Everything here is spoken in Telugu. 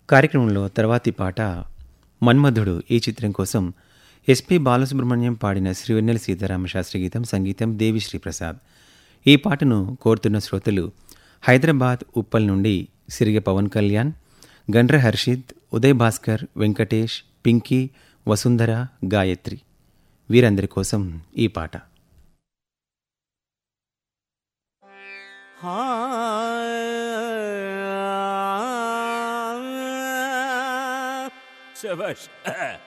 కార్యక్రమంలో తర్వాతి పాట మన్మధుడు ఈ చిత్రం కోసం ఎస్పి బాలసుబ్రహ్మణ్యం పాడిన శ్రీవెన్నెల సీతారామశాస్త్రి గీతం, సంగీతం దేవిశ్రీ ప్రసాద్. ఈ పాటను కోరుతున్న శ్రోతలు హైదరాబాద్ ఉప్పల్ నుండి సిరిగె పవన్ కళ్యాణ్, గండ్ర హర్షిత్, ఉదయ్ భాస్కర్, వెంకటేష్, పింకీ, వసుంధర, గాయత్రి. వీరందరి కోసం ఈ పాట. శభాష్.